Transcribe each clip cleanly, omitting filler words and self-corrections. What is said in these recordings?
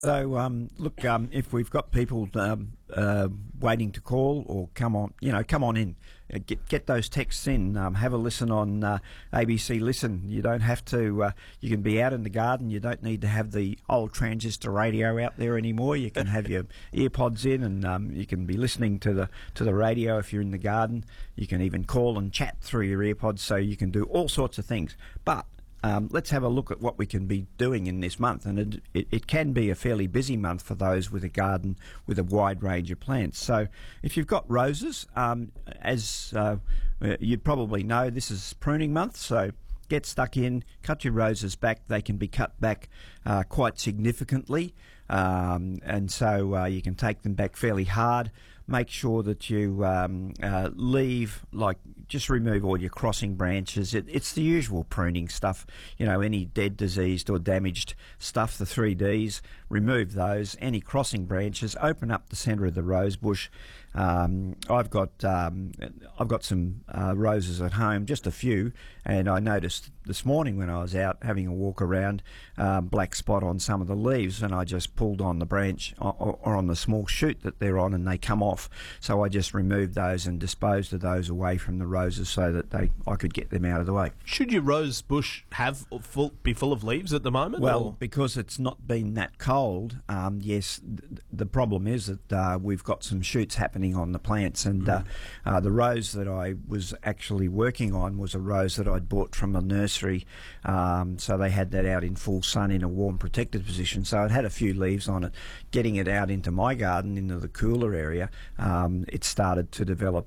So, look, if we've got people waiting to call or come on in, get those texts in. Have a listen on ABC Listen. You don't have to. You can be out in the garden. You don't need to have the old transistor radio out there anymore. You can have your earpods in, and you can be listening to the radio if you're in the garden. You can even call and chat through your earpods, so you can do all sorts of things. But let's have a look at what we can be doing in this month, and it can be a fairly busy month for those with a garden with a wide range of plants. So if you've got roses, as you'd probably know, this is pruning month, so get stuck in, cut your roses back. They can be cut back quite significantly, and so you can take them back fairly hard. Make sure that you leave, just remove all your crossing branches. It's the usual pruning stuff, any dead, diseased or damaged stuff, the 3Ds, remove those. Any crossing branches, open up the centre of the rose bush. I've got some roses at home, just a few, and I noticed this morning when I was out having a walk around, black spot on some of the leaves, and I just pulled on the branch or on the small shoot that they're on, and they come off. So I just removed those and disposed of those away from the roses so that I could get them out of the way. Should your rose bush be full of leaves at the moment? Well, because it's not been that cold, yes. The problem is that we've got some shoots happening on the plants, and the rose that I was actually working on was a rose that I'd bought from a nursery, so they had that out in full sun in a warm protected position, so it had a few leaves on it. Getting it out into my garden, into the cooler area, it started to develop,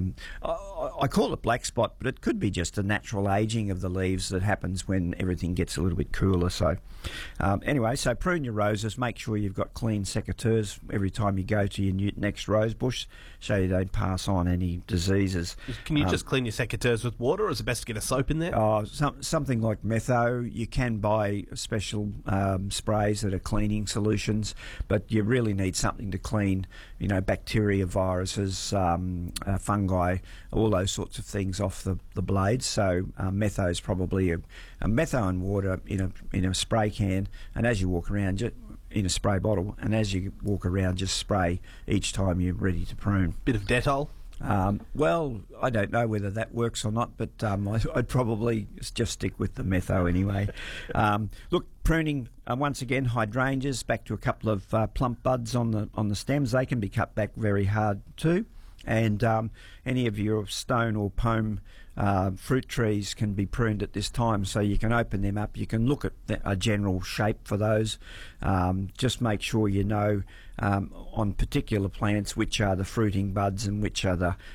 I call it black spot, but it could be just a natural aging of the leaves that happens when everything gets a little bit cooler. So anyway, so prune your roses, make sure you've got clean secateurs every time you go to your next rose bush, so you don't pass on any diseases. Can you just clean your secateurs with water, or is it best to get a soap in there? Something like Metho. You can buy special sprays that are cleaning solutions, but you really need something to clean, bacteria, viruses, fungi, all those sorts of things off the blades. So Metho is probably a Metho and water in a spray can, and as you walk around, in a spray bottle, and as you walk around, just spray each time you're ready to prune. Bit of Dettol? Well, I don't know whether that works or not, but I'd probably just stick with the Metho anyway. Look, pruning, once again, hydrangeas, back to a couple of plump buds on the stems. They can be cut back very hard too. And any of your stone or pome fruit trees can be pruned at this time, so you can open them up. You can look at a general shape for those. Just make sure you know on particular plants which are the fruiting buds and which are the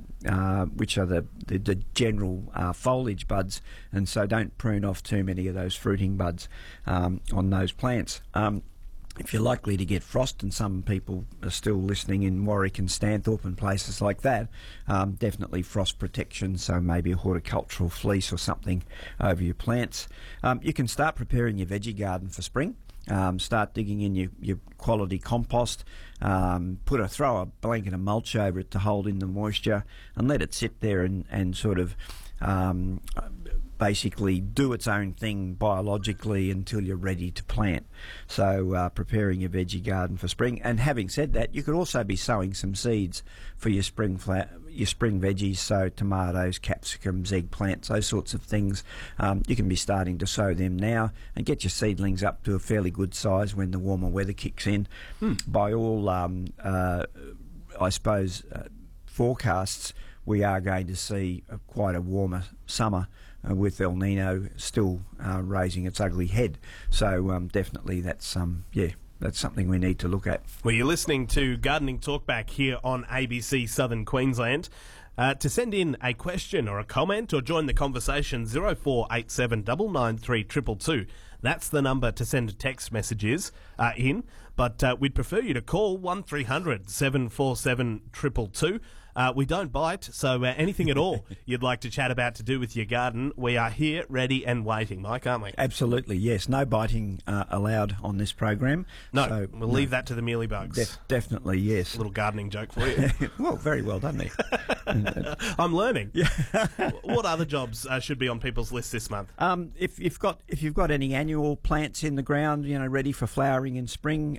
general foliage buds, and so don't prune off too many of those fruiting buds on those plants. If you're likely to get frost, and some people are still listening in Warwick and Stanthorpe and places like that, definitely frost protection, so maybe a horticultural fleece or something over your plants. You can start preparing your veggie garden for spring. Start digging in your quality compost, throw a blanket of mulch over it to hold in the moisture, and let it sit there and sort of basically do its own thing biologically until you're ready to plant. So preparing your veggie garden for spring. And having said that, you could also be sowing some seeds for your spring veggies, so tomatoes, capsicums, eggplants, those sorts of things. You can be starting to sow them now and get your seedlings up to a fairly good size when the warmer weather kicks in. By all, I suppose, forecasts, we are going to see quite a warmer summer with El Nino still raising its ugly head. So definitely that's something we need to look at. Well, you're listening to Gardening Talkback here on ABC Southern Queensland. To send in a question or a comment or join the conversation, 0487 993 222. That's the number to send text messages in, but we'd prefer you to call 1300 747 222. We don't bite, so anything at all you'd like to chat about to do with your garden, we are here, ready and waiting, Mike, aren't we? Absolutely, yes. No biting allowed on this program. No, so, we'll leave that to the mealybugs. Definitely, yes. A little gardening joke for you. Well, very well done there. I'm learning. What other jobs should be on people's list this month? If you've got any annual plants in the ground, ready for flowering in spring,